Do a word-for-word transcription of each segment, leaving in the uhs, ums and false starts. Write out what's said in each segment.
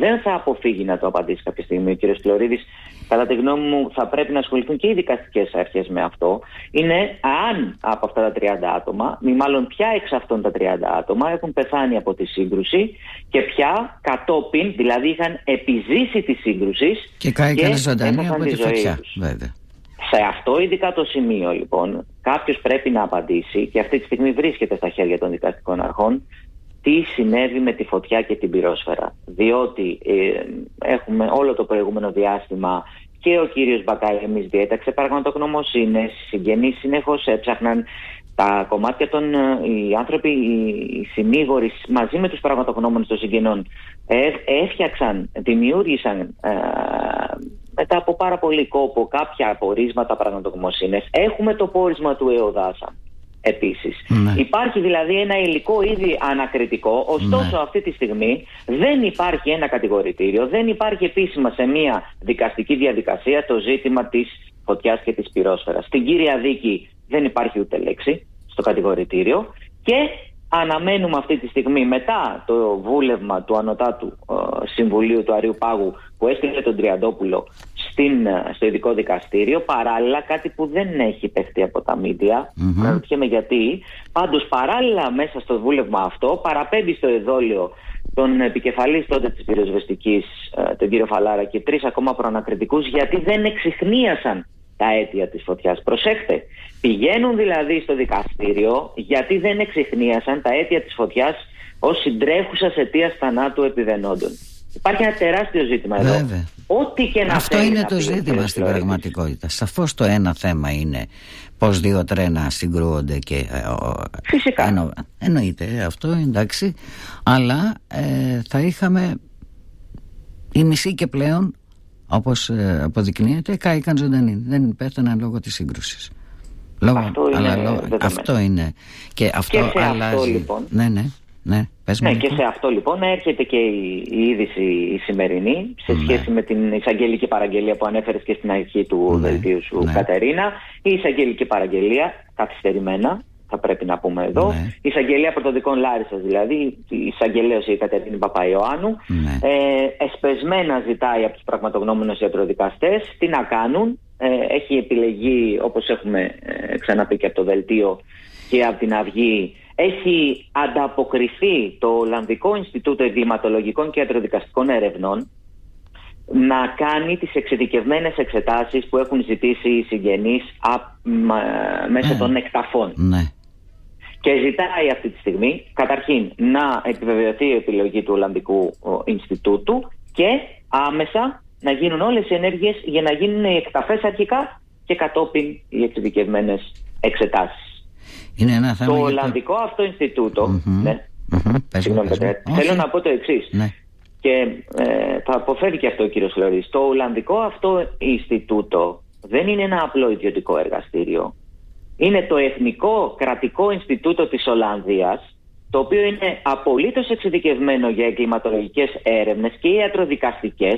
δεν θα αποφύγει να το απαντήσει κάποια στιγμή. Ο κ. Φλωρίδης, κατά τη γνώμη μου, θα πρέπει να ασχοληθούν και οι δικαστικές αρχές με αυτό. Είναι αν από αυτά τα τριάντα άτομα, ή μάλλον ποια εξ αυτών τα τριάντα άτομα έχουν πεθάνει από τη σύγκρουση και ποια κατόπιν, δηλαδή είχαν επιζήσει τη σύγκρουση και κάηκαν ζωντανή από τη φωτιά. Βέβαια. Σε αυτό ειδικά το σημείο, λοιπόν, κάποιος πρέπει να απαντήσει, και αυτή τη στιγμή βρίσκεται στα χέρια των δικαστικών αρχών, τι συνέβη με τη φωτιά και την πυρόσφαιρα. Διότι ε, έχουμε όλο το προηγούμενο διάστημα και ο κύριος Μπακαέμις διέταξε πραγματογνωμοσύνες, οι συγγενείς συνεχώς έψαχναν τα κομμάτια των, οι άνθρωποι, οι συνήγοροι μαζί με τους πραγματογνώμονες των συγγενών ε, έφτιαξαν, δημιούργησαν ε, μετά από πάρα πολύ κόπο κάποια απορίσματα, πραγματογνωμοσύνες. Έχουμε το πόρισμα του ΕΟΔΑΣΑ επίσης. Ναι. Υπάρχει δηλαδή ένα υλικό ήδη ανακριτικό, ωστόσο ναι. αυτή τη στιγμή δεν υπάρχει ένα κατηγορητήριο, δεν υπάρχει επίσημα σε μια δικαστική διαδικασία το ζήτημα της φωτιάς και της πυρόσφαιρας. Στην κύρια δίκη δεν υπάρχει ούτε λέξη στο κατηγορητήριο και αναμένουμε αυτή τη στιγμή, μετά το βούλευμα του Ανωτάτου ε, Συμβουλίου του Αριού Πάγου που έστειλε τον Τριαντόπουλο στην, στο ειδικό δικαστήριο, παράλληλα κάτι που δεν έχει παιχτεί από τα μίντια, mm-hmm. αναρωτιέμαι γιατί, πάντως παράλληλα μέσα στο βούλευμα αυτό παραπέμπει στο εδόλιο τον επικεφαλής τότε της πυροσβεστικής, ε, τον κύριο Φαλάρα, και τρεις ακόμα προανακριτικούς, γιατί δεν εξιχνίασαν τα αίτια της φωτιάς. Προσέχτε, πηγαίνουν δηλαδή στο δικαστήριο γιατί δεν εξιχνίασαν τα αίτια της φωτιάς ως συντρέχουσας αιτίας θανάτου επιβαινόντων. Υπάρχει ένα τεράστιο ζήτημα εδώ. Βέβαια. Ό,τι και να αυτό είναι το ζήτημα στην πραγματικότητα. Σαφώς το ένα θέμα είναι πως δύο τρένα συγκρούονται και φυσικά εννο, εννοείται αυτό, εντάξει, αλλά ε, θα είχαμε η μισή και πλέον, όπως ε, αποδεικνύεται, κάηκαν ζωντανοί, δεν πέθαναν λόγω της σύγκρουσης. Λόγω, αυτό, αλλά, είναι λόγω, αυτό είναι και αυτό, και σε αλλάζει. Αυτό, λοιπόν, ναι, ναι. Ναι, πες ναι, μου, και σε αυτό λοιπόν έρχεται και η, η είδηση η σημερινή σε σχέση ναι. με την εισαγγελική παραγγελία που ανέφερες και στην αρχή του ναι. δελτίου σου, ναι. Κατερίνα. Η εισαγγελική παραγγελία καθυστερημένα, θα πρέπει να πούμε εδώ. Ναι. Η εισαγγελία πρωτοδικών Λάρισσας, δηλαδή η εισαγγελέως η Κατερίνη Παπαϊωάννου, ναι. ε, εσπεσμένα ζητάει από τους πραγματογνώμονες ιατροδικαστές τι να κάνουν. Ε, έχει επιλεγεί, όπως έχουμε ε, ξαναπεί και από το δελτίο και από την Αυγή, έχει ανταποκριθεί το Ολλανδικό Ινστιτούτο Εγκληματολογικών και Ιατροδικαστικών Ερευνών να κάνει τις εξειδικευμένες εξετάσεις που έχουν ζητήσει οι συγγενείς α, μα, μέσω mm. των εκταφών. Mm. Και ζητάει αυτή τη στιγμή καταρχήν να επιβεβαιωθεί η επιλογή του Ολλανδικού Ινστιτούτου και άμεσα να γίνουν όλες οι ενέργειες για να γίνουν οι εκταφές αρχικά και κατόπιν οι εξειδικευμένες εξετάσεις. Είναι ένα θέμα το το... Ολλανδικό αυτό Ινστιτούτο mm-hmm. ναι. mm-hmm. Συγγνώμη, θέλω να πω το εξής ναι. και ε, θα αποφεύγει και αυτό ο κύριος Φλωρίδης. Το Ολλανδικό αυτό Ινστιτούτο δεν είναι ένα απλό ιδιωτικό εργαστήριο. Είναι το Εθνικό Κρατικό Ινστιτούτο της Ολλανδίας, το οποίο είναι απολύτως εξειδικευμένο για εγκληματολογικές έρευνες και ιατροδικαστικές.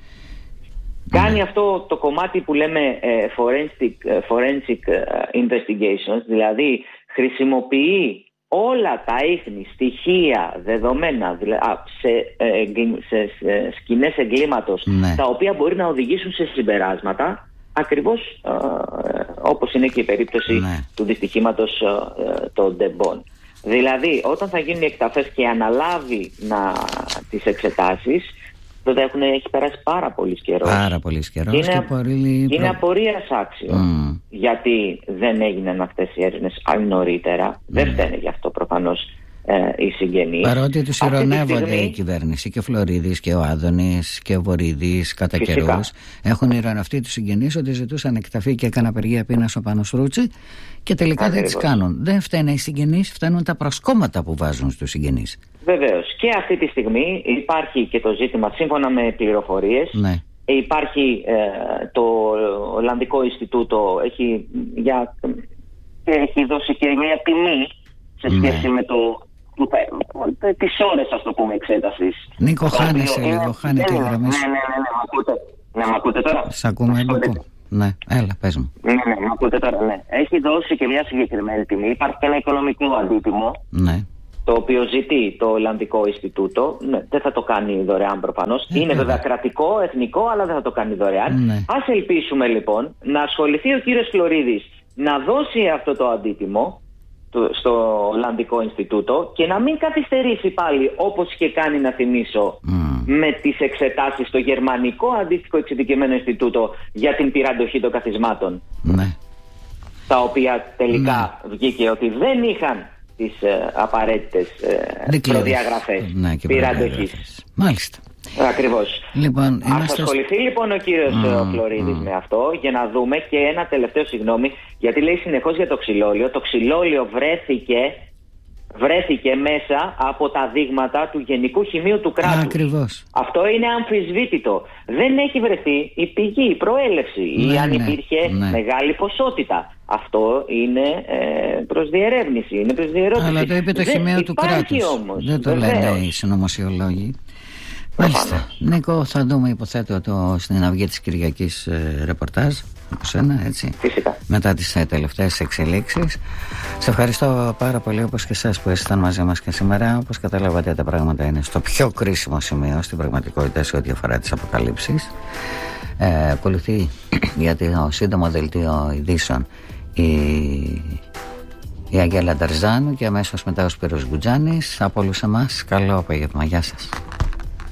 Κάνει αυτό το κομμάτι που λέμε ε, forensic, ε, forensic investigations, δηλαδή χρησιμοποιεί όλα τα ίχνη, στοιχεία, δεδομένα δηλαδή, σε, ε, σε, σε σκηνές εγκλήματος, ναι. τα οποία μπορεί να οδηγήσουν σε συμπεράσματα, ακριβώς ε, όπως είναι και η περίπτωση ναι. του δυστυχήματος ε, των Ντεμπών. Δηλαδή όταν θα γίνουν οι εκταφές και αναλάβει να, τις εξετάσεις, τότε έχουν, έχει περάσει πάρα πολύ καιρό. Πάρα πολύ καιρό. Είναι, και πολύ... είναι απορίας άξιο. Mm. Γιατί δεν έγιναν αυτές οι έρευνες νωρίτερα. Mm. Δεν φταίνε γι' αυτό προφανώς ε, οι συγγενείς. Παρότι τους ειρωνεύονται στιγμή... η κυβέρνηση και ο Φλωρίδης και ο Άδωνης και ο Βορίδης κατά καιρούς. Έχουν ειρωνευτεί τους συγγενείς ότι ζητούσαν εκταφή και έκανα απεργία πείνας ο Πάνος Ρούτσι και τελικά Ακριβώς. δεν τις κάνουν. Δεν φταίνε οι συγγενείς, φταίνουν τα προσκόμματα που βάζουν στους συγγενείς. Βεβαίως. Και αυτή τη στιγμή υπάρχει και το ζήτημα, σύμφωνα με πληροφορίες, ναι. υπάρχει ε, το Ολλανδικό Ινστιτούτο, έχει, για, έχει δώσει και μια τιμή σε σχέση ναι. με το, το, τις ώρες, ας το πούμε, εξέτασης. Νίκο, χάνεσαι λίγο, χάνε τη γραμμή σου. Ναι, ναι, ναι, ναι, μ' ακούτε, ναι, μ' ακούτε τώρα. Σ' ακούμε, Νίκο. Ναι, έλα, πες μου. Ναι, ναι, μ' ακούτε τώρα, ναι. Έχει δώσει και μια συγκεκριμένη τιμή, υπάρχει και ένα οικονομικό αντίτιμο. Ναι. το οποίο ζητεί το Ολλανδικό Ινστιτούτο. Ναι, δεν θα το κάνει δωρεάν προφανώς. Ε, είναι βέβαια κρατικό, εθνικό, αλλά δεν θα το κάνει δωρεάν. Ναι. Ας ελπίσουμε λοιπόν να ασχοληθεί ο κύριος Φλωρίδης να δώσει αυτό το αντίτιμο στο Ολλανδικό Ινστιτούτο και να μην καθυστερήσει πάλι, όπως είχε κάνει, να θυμίσω, mm. με τις εξετάσεις στο γερμανικό αντίστοιχο εξειδικευμένο Ινστιτούτο για την πυραντοχή των καθισμάτων. Ναι. Τα οποία τελικά ναι. βγήκε ότι δεν είχαν τις ε, απαραίτητες ε, προδιαγραφές ναι, πυραντοχής. Μάλιστα. Ακριβώς. Λοιπόν, Ας είμαστε... ασχοληθεί λοιπόν ο κύριος mm, Φλωρίδης mm. με αυτό, για να δούμε. Και ένα τελευταίο, συγγνώμη, γιατί λέει συνεχώς για το ξυλόλαιο. Το ξυλόλαιο βρέθηκε, βρέθηκε μέσα από τα δείγματα του Γενικού Χημείου του κράτους. Ακριβώς. Αυτό είναι αμφισβήτητο. Δεν έχει βρεθεί η πηγή, η προέλευση, ναι, ή αν υπήρχε ναι. μεγάλη ποσότητα. Αυτό είναι ε, προς διερεύνηση, είναι προς διερώτηση. Αλλά το είπε το Χημείο του κράτους. Όμως, δεν το βεβαίως. λένε οι συνωμοσιολόγοι. Μάλιστα. Νίκο, θα δούμε, υποθέτω, το, στην αυγή της Κυριακής ε, ρεπορτάζ από σένα, έτσι. Φυσικά. Μετά τις ε, τελευταίες εξελίξεις. Σε ευχαριστώ πάρα πολύ, όπως και εσάς που ήσασταν μαζί μας και σήμερα. Όπως καταλάβατε, τα πράγματα είναι στο πιο κρίσιμο σημείο στην πραγματικότητα σε ό,τι αφορά τις αποκαλύψεις. Ε, ακολουθεί για το σύντομο δελτίο ειδήσεων η, η Αγγέλα Νταρζάνου και αμέσως μετά ο Σπύρος Γκουτζάνης. Από όλους εμάς, καλό απόγευμα. Γεια σας.